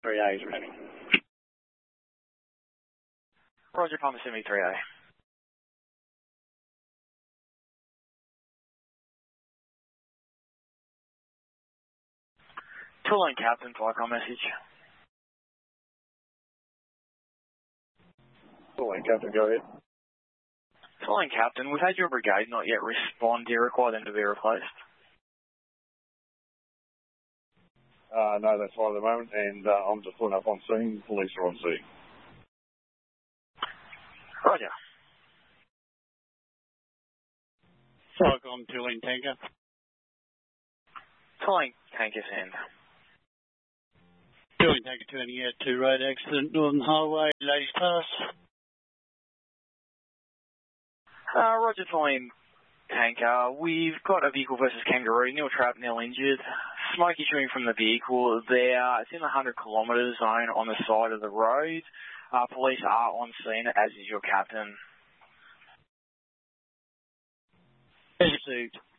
3A is ready. Roger, Palmer 73A. Tulane Captain, Flycom message. Tulane Captain, go ahead. Tulane Captain, we've had your brigade not yet respond. Do you require them to be replaced? No, that's fine at the moment, and I'm just pulling up on scene. Police are on scene. Roger. Flycom, Tulane Tanker. Tulane Tanker send. Tulane Tanker turning out to road accident, Northern Highway, Ladies Pass. Roger, Tulane Tanker. We've got a vehicle versus Kangaroo, nil trapped, nil injured. Smoke issuing from the vehicle there. It's in the 100 kilometre zone on the side of the road. Police are on scene, as is your captain. Received.